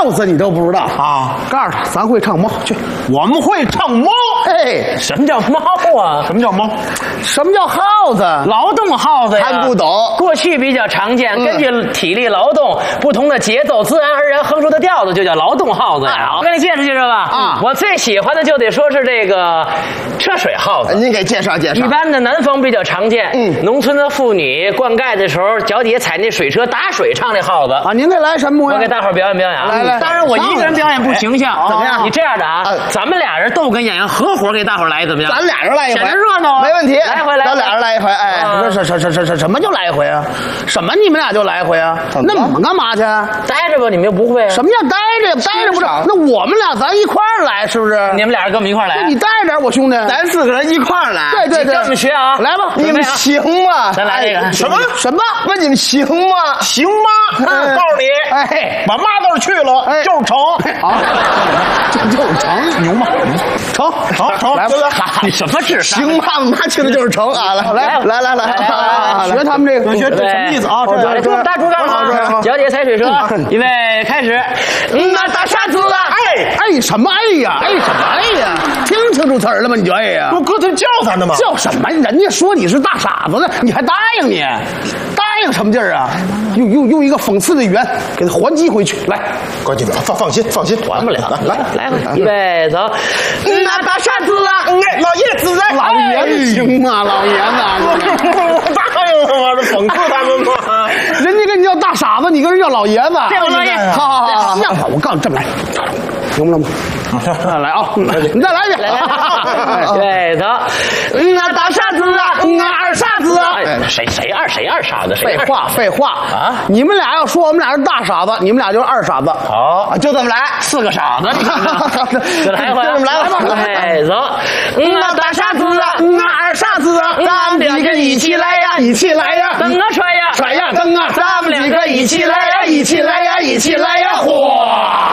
耗子你都不知道啊？ 告诉他，咱会唱猫去。 我们会唱猫。 嘿， 什么叫猫啊？ 什么叫猫？ 什么叫耗子？ 劳动耗子呀， 还不懂。 过去比较常见，根据体力劳动不同的节奏，自然而然哼出的调子就叫劳动耗子呀。我给你介绍介绍吧。 啊， 我最喜欢的就得说是这个车水耗子。 您给介绍介绍。 一般的南方比较常见，农村的妇女灌溉的时候，脚底下踩那水车打水唱那耗子啊。您给来什么模样？ 我给大伙儿表演表演啊。 来来， 当然我一个人表演不形象， 怎么样？ 你这样的啊，咱们俩人斗跟演员合伙给大伙儿来怎么样？ 咱俩人来一回， 显得热闹啊。 没问题， 来回来， 咱俩人来一回。哎，什么就来一回啊？什么你们俩就来一回啊？那我们干嘛去？ 待着吧，你们又不会。 什么叫待着？待着不是？那我们俩咱一块儿来，是不是？ 你们俩人跟我们一块儿来。 你带点我兄弟， 咱4个人一块儿来。 对对对， 跟我们学啊！ 来吧， 你们行吗？ 咱来这个什么？ 问你们行吗？ 行吗？告诉你， 哎， 把妈字去了，就是成。 啊，就是成，牛吗？成，来吧， 你什么智商？ 行吗？妈去的就是成啊！来， 学他们这个， 学这什么意思啊？ 大主张好，脚底下踩水车，预备开始。 那大傻子啊！哎什么哎呀？哎什么哎呀？听清楚词儿了吗？你就哎呀？ 不歌词叫咱的吗？ 叫什么？人家说你是大傻子呢，你还答应你？答应什么劲儿啊？用一个讽刺的语言给他还击回去。来， 关键放心， 还不了。来吧，预备走。 那大傻子啊！ 老爷子在。 老爷子行吗？老爷子， 我答应了吗？这讽刺他们吗？ 人家跟你叫大傻子，你跟人叫老爷子。 这我老爷子， 好，我告诉你这么来，行不行？来啊，你再来一遍。 对走。 那大傻子啊，二傻子啊！ 谁二傻子？ 废话啊！你们俩要说我们俩是大傻子，你们俩就是二傻子。 好， 就这么来 ，4个傻子，你看看，就来回， 就这么来吧。 哎，走。 那大傻子啊，二傻子啊，咱们几个一起来呀，一起来呀， 蹬啊踹呀， 踹呀蹬啊，咱们几个一起来呀，一起来呀，一起来呀，嚯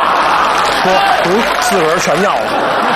！4个人全尿了。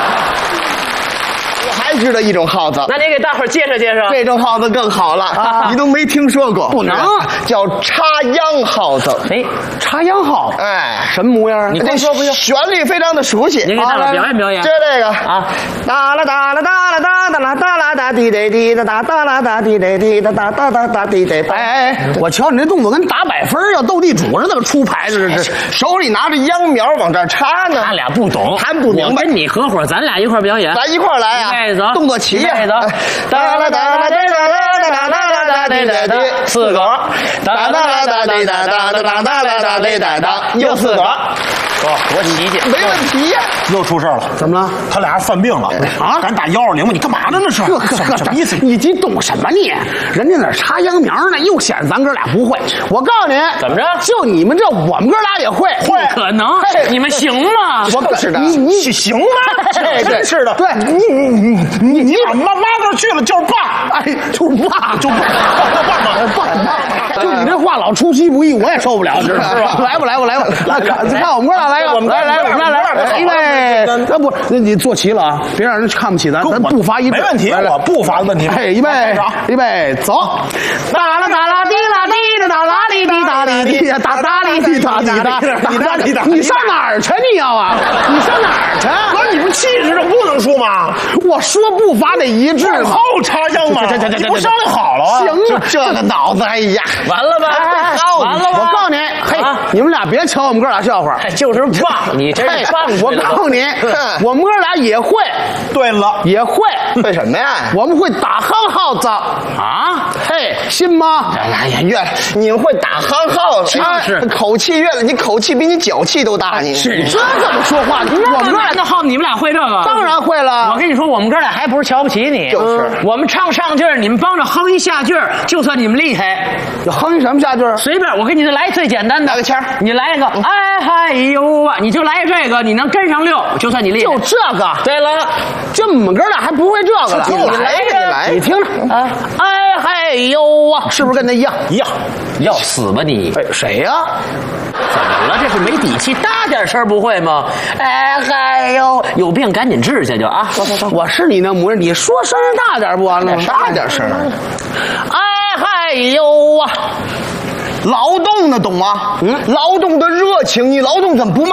我还知道一种耗子， 那你给大伙儿介绍介绍。 这种耗子更好了，你都没听说过， 不能叫插秧耗子。 哎， 插秧耗子， 哎， 什么模样？ 你这说不行， 旋律非常的熟悉。 你给大伙儿表演表演。 就这个啊， 哒啦哒啦哒啦哒哒啦哒啦哒滴滴滴哒哒哒啦哒滴滴滴哒哒哒哒哒滴滴。 哎，我瞧你这动作跟打100分要斗地主似的，出牌子这手里拿着秧苗往这儿插呢。 他俩不懂， 还不明白。 我跟你合伙，咱俩一块儿表演。 咱一块儿来啊！ 走， 动作齐呀！ 走，哒啦哒啦哒啦哒啦哒啦哒哒哒，4个，哒啦哒啦哒啦哒啦哒啦哒啦哒哒，又4个。多齐去， 没问题呀。 又出事了， 怎么了？ 他俩犯病了啊！咱打120吧，你干嘛呢？那是什么意思？ 你懂什么你？人家那插秧苗呢，又显得咱哥俩不会。我告诉你， 怎么着？ 就你们这，我们哥俩也会。 不可能，你们行吗？ 我是的， 你行吗？真是的， 对， 你把妈字去了就是爸， 哎，就是爸， 就爸爸。就你这话老出其不意，我也受不了，知道吧？来吧，看我们哥俩来个，来，我们俩来，因为那不，你坐齐了啊，别让人看不起咱，咱步伐一致， 没问题，我步伐的问题。 哎，预备，走！哒啦哒啦滴啦滴哒啦哩滴哒哩滴哒哒哩滴哒滴哒，你上哪儿去？你要啊？你上哪儿去？ 哥，你不气势上不能输吗？ 我说步伐得一致嘛。 后插秧嘛，你不商量好了啊？ 行啊， 这个脑子，哎呀， 完了吧？完了吧？ 我告诉你，嘿，你们俩别瞧我们哥俩笑话， 就是棒，你这是棒。 我告诉你，我们哥俩也会。 对了， 也会。 为什么呀？ 我们会打夯耗子啊！嘿，信吗？ 哎呀，你们会打夯耗子， 是口气你口气比你脚气都大，你是这怎么说话？ 我们哥俩的耗子，你们俩会这个？ 当然会了。 我跟你说，我们哥俩还不是瞧不起你， 就是我们唱上句儿，你们帮着哼一下句儿，就算你们厉害。 要哼一什么下句？ 随便，我给你来最简单的， 来个腔儿， 你来一个，哎嗨呦啊，你就来这个，你能跟上6，就算你厉害。 就这个。 对了， 这我们哥俩还不会这个了。 你来， 你听着啊， 哎嗨呦啊，是不是跟他一样？ 一样， 要死吧你？ 哎，谁呀？ 怎么了？这是没底气，大点声不会吗？哎嗨呦，有病赶紧治去就啊！ 我是你那模样，你说声大点不完了吗？ 大点声。 哎嗨呦啊！ 劳动呢，懂吗？劳动的热情，你劳动怎么不